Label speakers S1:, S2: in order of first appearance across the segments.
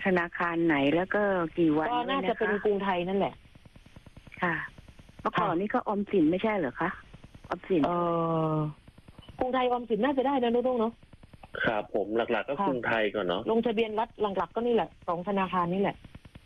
S1: นาคารไหนแล้วก็กี่วัน
S2: ก็น่าจะเป็นกรุงไทยนั่นแหละ
S1: ค่ะเมื่อก่อนนี่ก็ออมสินไม่ใช่เหรอคะออมสิน
S2: กรุงไทยออมสินน่าจะได้นะนุ่งเนาะ
S3: ครับผมหลักๆก็กรุงไทยก่อนเนาะ
S2: ลงทะเบียนรัฐหลักๆก็นี่แหละ2ธนาคารนี่แหละ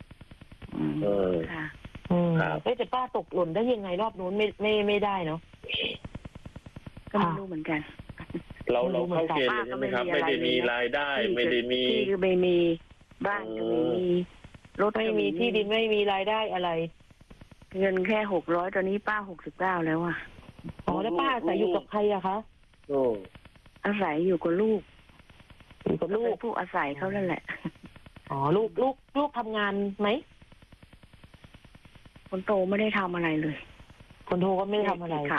S1: ค่ะ
S2: แต่ป้าตกหล่นได้ยังไงรอบนู้นไม่ได้เนาะ
S1: ก็ไม่รู้เหมือนกัน
S3: เราเข้าเกณฑ์เลยใช่ไหมครับไม่ได้มีรายได้ไม่ได้มี
S1: ที่ก็ไม่มีบ้านก็ไม่มีรถ
S2: ไม่มีที่ดินไม่มีรายได้อะไร
S1: เงินแค่600ตอนนี้ป้า69แล้วอ่ะ
S2: แล้วป้าอาศัยอยู่กับใครอะคะ
S1: อาศัยอยู่กับลูก
S2: อยู่กับลูก
S1: ผู้อาศัยเขานั่นแหละ
S2: ลูกทำงานไหม
S1: คนโตไม่ได้ทำอะไรเลย
S2: คนโตก็ไม่ได้ทำอะไร
S1: ค่ะ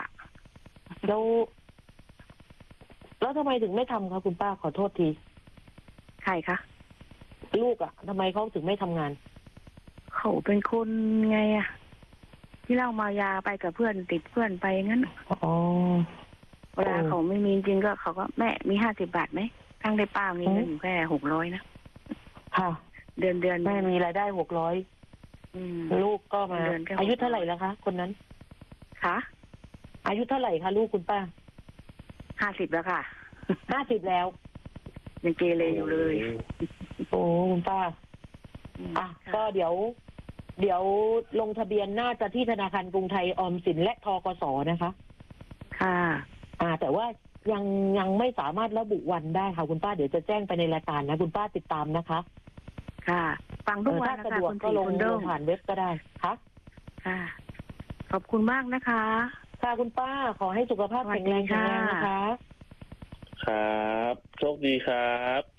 S2: แล้วทำไมถึงไม่ทำคะคุณป้าขอโทษที
S1: ใครคะ
S2: ลูกอะทำไมเขาถึงไม่ทำงาน
S1: เขาเป็นคนไงอะที่เล่ามายาไปกับเพื่อนติดเพื่อนไปงั้นเวลาเขาไม่มีจริงก็เขาก็แม่มี50 บาทไหมทั้งได้ป้ามีเงินอยู่แค่600นะ
S2: ค่ะเดือนแม่มีรายได้600ลูกก็มาอายุเท่าไหร่แล้วคะคนนั้น
S1: คะ
S2: อายุเท่าไหร่คะลูกคุณป้า
S1: 50แล้วค่ะ
S2: 50แล้ว
S1: ยังเกเรอยู่เลย
S2: โอ้คุณป้าก็เดี๋ยวลงทะเบียนน่าจะที่ธนาคารกรุงไทยออมสินและธกสนะคะ
S1: ค่ะ
S2: แต่ว่ายังไม่สามารถระบุวันได้ค่ะคุณป้าเดี๋ยวจะแจ้งไปในรายการนะคุณป้าติดตามนะคะ
S1: ค่ะฟังทุกวัน
S2: ถ้าสะดวกก็ลงผ่านเว็บก็ได้ค่ะ
S1: ขอบคุณมากนะคะ
S2: ค่ะคุณป้าขอให้สุขภาพแข็งแรงนะคะ
S3: ครับโชคดีครับ